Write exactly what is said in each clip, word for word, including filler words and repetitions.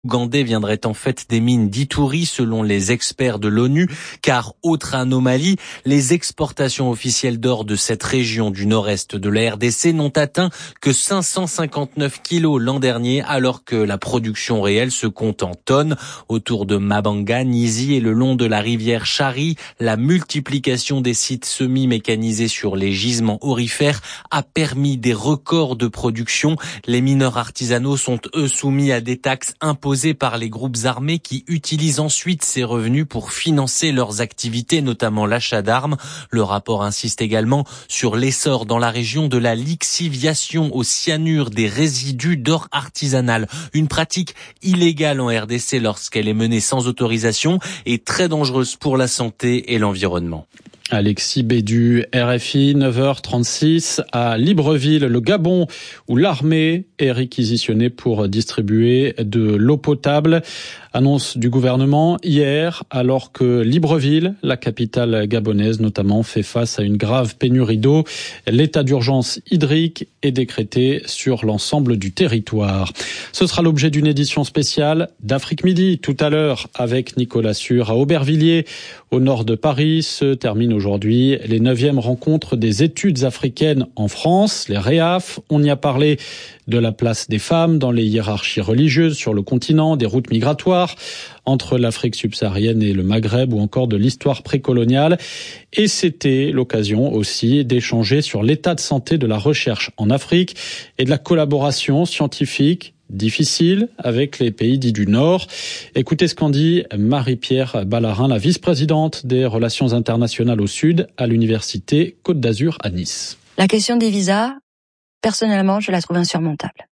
ougandais viendrait en fait des mines d'Ituri selon les experts de l'ONU, car autre anomalie, les exportations officielles d'or de cette région du nord-est de la R D C n'ont atteint que cinq cent cinquante-neuf kilos l'an dernier, alors que la production réelle se compte en tonnes. Autour de Mabanga, Nizi et le long de la rivière Chari, la multiplication des sites semi-mécanisés sur les gisements aurifères a permis des records de production. Les mineurs artisanaux sont eux soumis à des taxes imposées par les groupes armés qui utilisent ensuite ces revenus pour financer leurs activités, notamment l'achat d'armes. Le rapport insiste également sur l'essor dans la région de la lixiviation au cyanure des résidus d'or artisanal, une pratique illégale en R D C lorsqu'elle est menée sans autorisation et très dangereuse pour la santé et l'environnement. Alexis Bédu, R F I, neuf heures trente-six, à Libreville, le Gabon, où l'armée est réquisitionnée pour distribuer de l'eau potable. Annonce du gouvernement hier, alors que Libreville, la capitale gabonaise notamment, fait face à une grave pénurie d'eau. L'état d'urgence hydrique est décrété sur l'ensemble du territoire. Ce sera l'objet d'une édition spéciale d'Afrique Midi tout à l'heure avec Nicolas Sûr à Aubervilliers, au nord de Paris. Se terminent aujourd'hui les neuvièmes rencontres des études africaines en France, les REAF. On y a parlé de la place des femmes dans les hiérarchies religieuses sur le continent, des routes migratoires entre l'Afrique subsaharienne et le Maghreb ou encore de l'histoire précoloniale. Et c'était l'occasion aussi d'échanger sur l'état de santé de la recherche en Afrique et de la collaboration scientifique difficile avec les pays dits du Nord. Écoutez ce qu'en dit Marie-Pierre Ballarin, la vice-présidente des relations internationales au Sud à l'université Côte d'Azur à Nice. La question des visas, personnellement, je la trouve insurmontable.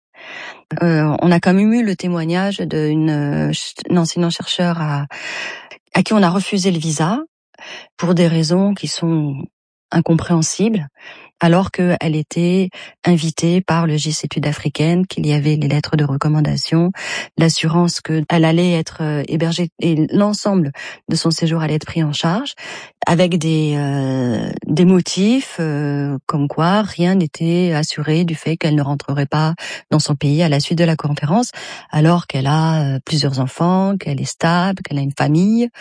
Euh, on a quand même eu le témoignage d'une enseignant-chercheur à, à qui on a refusé le visa pour des raisons qui sont incompréhensibles, alors qu'elle était invitée par le G I S Études africaines, qu'il y avait les lettres de recommandation, l'assurance qu'elle allait être hébergée et l'ensemble de son séjour allait être pris en charge, avec des euh, des motifs euh, comme quoi rien n'était assuré du fait qu'elle ne rentrerait pas dans son pays à la suite de la conférence, alors qu'elle a euh, plusieurs enfants, qu'elle est stable, qu'elle a une famille.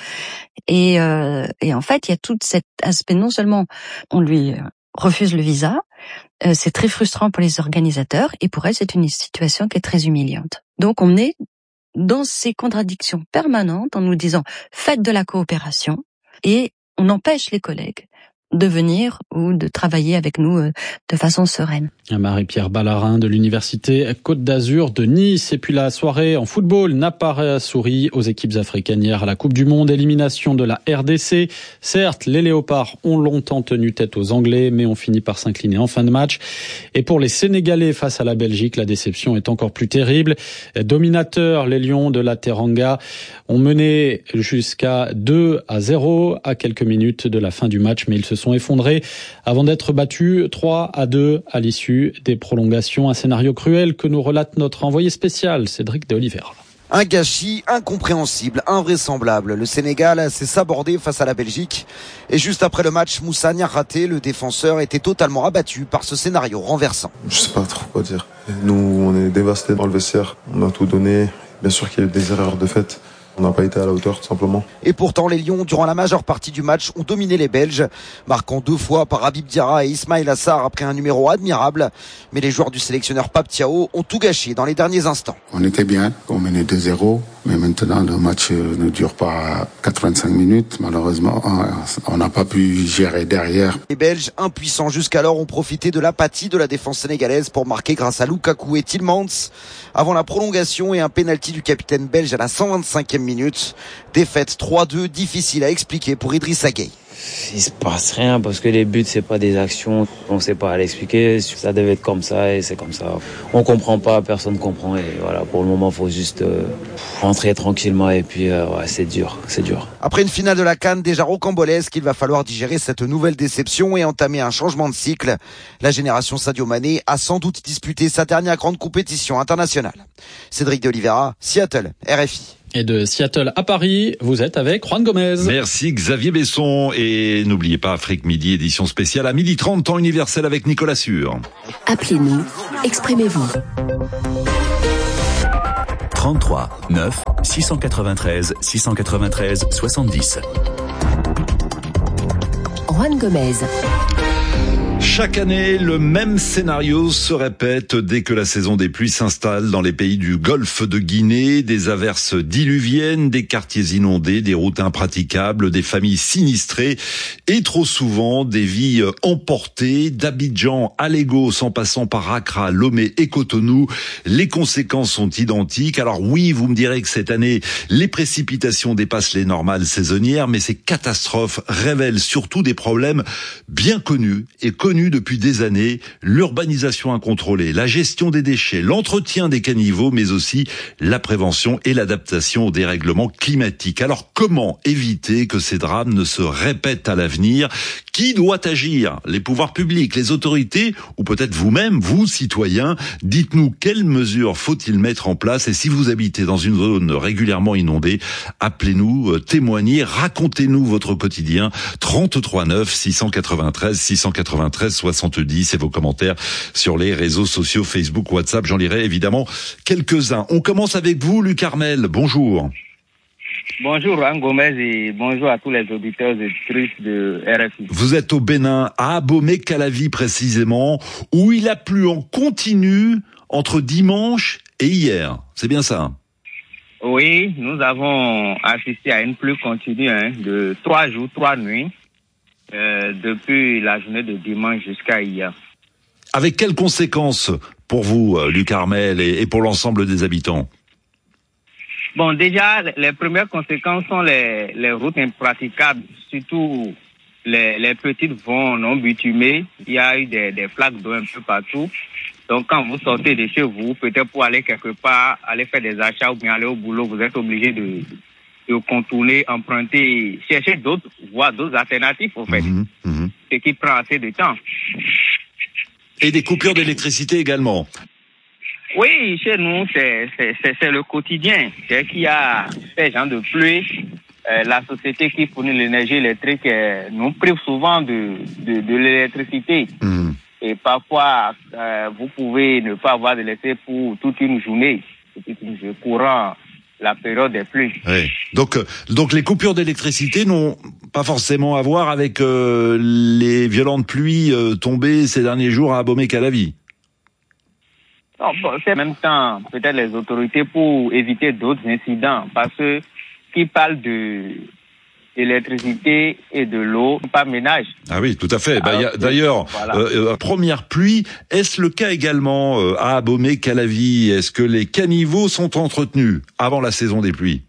Et, euh, et en fait, il y a tout cet aspect, non seulement on lui refuse le visa, euh, c'est très frustrant pour les organisateurs et pour elle, c'est une situation qui est très humiliante. Donc, on est dans ces contradictions permanentes en nous disant « faites de la coopération » et on empêche les collègues de venir ou de travailler avec nous de façon sereine. Marie-Pierre Ballarin de l'université Côte d'Azur de Nice. Et puis la soirée en football n'a pas souri aux équipes africaines hier à la Coupe du Monde. Élimination de la R D C. Certes, les Léopards ont longtemps tenu tête aux Anglais, mais ont fini par s'incliner en fin de match. Et pour les Sénégalais face à la Belgique, la déception est encore plus terrible. Dominateurs, les Lions de la Teranga ont mené jusqu'à deux à zéro à quelques minutes de la fin du match, mais ils se sont effondrés avant d'être battus trois à deux à l'issue des prolongations. Un scénario cruel que nous relate notre envoyé spécial, Cédric de Oliveira. Un gâchis incompréhensible, invraisemblable. Le Sénégal s'est sabordé face à la Belgique. Et juste après le match, Moussa Niakhaté, le défenseur, était totalement abattu par ce scénario renversant. Je sais pas trop quoi dire. Nous, on est dévastés dans le vestiaire. On a tout donné. Bien sûr qu'il y a eu des erreurs de fait. On n'a pas été à la hauteur, tout simplement. Et pourtant, les Lions, durant la majeure partie du match, ont dominé les Belges, marquant deux fois par Habib Diarra et Ismaïla Sarr après un numéro admirable. Mais les joueurs du sélectionneur Pape Thiaw ont tout gâché dans les derniers instants. On était bien, on menait deux zéro, mais maintenant le match ne dure pas quatre-vingt-cinq minutes. Malheureusement, on n'a pas pu gérer derrière. Les Belges, impuissants jusqu'alors, ont profité de l'apathie de la défense sénégalaise pour marquer grâce à Lukaku et Tielemans avant la prolongation et un pénalty du capitaine belge à la cent vingt-cinquième minute. Défaite trois deux, difficile à expliquer pour Idrissa Gueye. Il se passe rien parce que les buts c'est pas des actions, on sait pas à l'expliquer, ça devait être comme ça et c'est comme ça. On comprend pas, personne comprend et voilà, pour le moment faut juste euh, rentrer tranquillement et puis euh, ouais, c'est dur, c'est dur. Après une finale de la CAN déjà rocambolesque, il va falloir digérer cette nouvelle déception et entamer un changement de cycle. La génération Sadio Mané a sans doute disputé sa dernière grande compétition internationale. Cédric de Oliveira, Seattle, R F I. Et de Seattle à Paris, vous êtes avec Juan Gomez. Merci Xavier Besson. Et n'oubliez pas Afrique Midi, édition spéciale à midi trente, temps universel avec Nicolas Sûr. Appelez-nous, exprimez-vous. trente-trois neuf six cent quatre-vingt-treize six cent quatre-vingt-treize soixante-dix. Juan Gomez. Chaque année, le même scénario se répète dès que la saison des pluies s'installe dans les pays du golfe de Guinée. Des averses diluviennes, des quartiers inondés, des routes impraticables, des familles sinistrées et trop souvent des vies emportées. D'Abidjan à Lagos en passant par Accra, Lomé et Cotonou, les conséquences sont identiques. Alors oui, vous me direz que cette année, les précipitations dépassent les normales saisonnières, mais ces catastrophes révèlent surtout des problèmes bien connus et connus depuis des années, l'urbanisation incontrôlée, la gestion des déchets, l'entretien des caniveaux, mais aussi la prévention et l'adaptation au dérèglement climatique. Alors comment éviter que ces drames ne se répètent à l'avenir ? Qui doit agir ? Les pouvoirs publics, les autorités ou peut-être vous-même, vous citoyens ? Dites-nous quelles mesures faut-il mettre en place et si vous habitez dans une zone régulièrement inondée, appelez-nous, témoignez, racontez-nous votre quotidien. trente-trois neuf six cent quatre-vingt-treize six cent quatre-vingt-treize soixante-dix et vos commentaires sur les réseaux sociaux Facebook, WhatsApp. J'en lirai évidemment quelques-uns. On commence avec vous, Luc Armel. Bonjour. Bonjour, Juan Gomez, et bonjour à tous les auditeurs et auditrices de R F I. Vous êtes au Bénin, à Abomey-Calavi précisément, où il a plu en continu entre dimanche et hier. C'est bien ça? Oui, nous avons assisté à une pluie continue hein, de trois jours, trois nuits, euh, depuis la journée de dimanche jusqu'à hier. Avec quelles conséquences pour vous, Luc Armel, et, et pour l'ensemble des habitants? Bon, déjà, les premières conséquences sont les, les routes impraticables, surtout les, les petites voies non bitumées. Il y a eu des, des flaques d'eau un peu partout. Donc, quand vous sortez de chez vous, peut-être pour aller quelque part, aller faire des achats ou bien aller au boulot, vous êtes obligé de, de contourner, emprunter, chercher d'autres voies, d'autres alternatives, en fait. Mmh, mmh. Ce qui prend assez de temps. Et des coupures d'électricité également. Oui, chez nous, c'est, c'est, c'est, c'est le quotidien. C'est qu'il y a ces gens de pluie. Euh, la société qui fournit l'énergie électrique euh, nous prive souvent de, de, de l'électricité. Mmh. Et parfois, euh, vous pouvez ne pas avoir d'électricité pour toute une journée, toute une journée courant la période des pluies. Oui. Donc, donc les coupures d'électricité n'ont pas forcément à voir avec euh, les violentes pluies euh, tombées ces derniers jours à Abomey-Calavi. Non, bon, c'est en même temps peut-être les autorités pour éviter d'autres incidents, parce que qui parle de l'électricité et de l'eau, pas ménage. Ah oui, tout à fait. Bah, y a, d'ailleurs, voilà. euh, première pluie, est-ce le cas également euh, à Abomey-Calavi? Est-ce que les caniveaux sont entretenus avant la saison des pluies?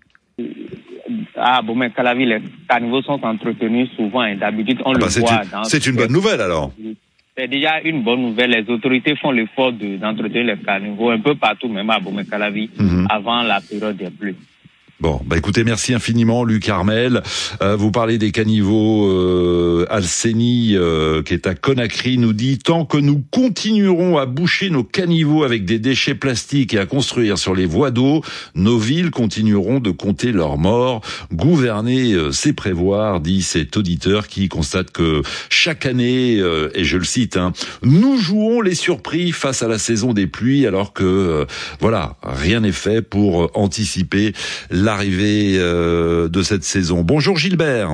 À Abomey-Calavi, les caniveaux sont entretenus souvent, et d'habitude on ah le bah c'est voit. Une, dans c'est une bonne nouvelle alors. C'est déjà une bonne nouvelle. Les autorités font l'effort de, d'entretenir les caniveaux un peu partout, même à Abomey-Calavi, mm-hmm. avant la période des pluies. Bon, bah écoutez, merci infiniment, Luc Armel. Euh, vous parlez des caniveaux. Euh, Alceni, euh, qui est à Conakry, nous dit « Tant que nous continuerons à boucher nos caniveaux avec des déchets plastiques et à construire sur les voies d'eau, nos villes continueront de compter leurs morts. Gouverner, euh, c'est prévoir », dit cet auditeur qui constate que chaque année, euh, et je le cite, hein, « nous jouons les surpris face à la saison des pluies alors que, euh, voilà, rien n'est fait pour anticiper la l'arrivée euh, de cette saison. » Bonjour Gilbert.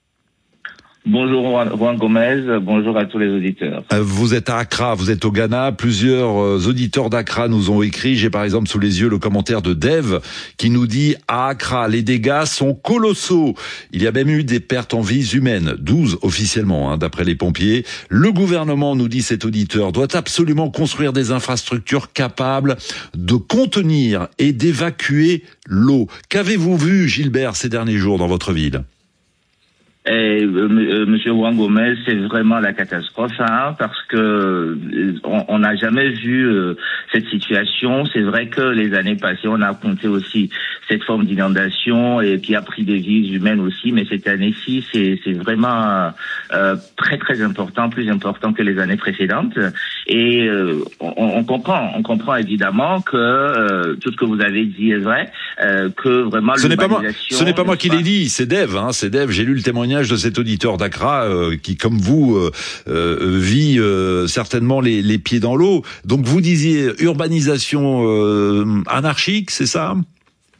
Bonjour Juan Gomez, bonjour à tous les auditeurs. Vous êtes à Accra, vous êtes au Ghana. Plusieurs auditeurs d'Accra nous ont écrit. J'ai par exemple sous les yeux le commentaire de Dev qui nous dit « À Accra, les dégâts sont colossaux. Il y a même eu des pertes en vies humaines, douze officiellement, hein, d'après les pompiers. Le gouvernement, nous dit cet auditeur, doit absolument construire des infrastructures capables de contenir et d'évacuer l'eau. » Qu'avez-vous vu, Gilbert, ces derniers jours dans votre ville ? Et, euh, Monsieur Juan Gomez, c'est vraiment la catastrophe, hein, parce que on n'a jamais vu euh, cette situation. C'est vrai que les années passées, on a compté aussi cette forme d'inondation et qui a pris des vies humaines aussi. Mais cette année-ci, c'est, c'est vraiment euh, très très important, plus important que les années précédentes. Et euh, on, on comprend, on comprend évidemment que euh, tout ce que vous avez dit est vrai, euh, que vraiment ce n'est pas moi, ce n'est pas moi qui l'ai dit, c'est Dev, hein, c'est Dev. J'ai lu le témoignage témoignage de cet auditeur d'Accra euh, qui, comme vous, euh, euh, vit euh, certainement les, les pieds dans l'eau. Donc vous disiez urbanisation euh, anarchique, c'est ça ?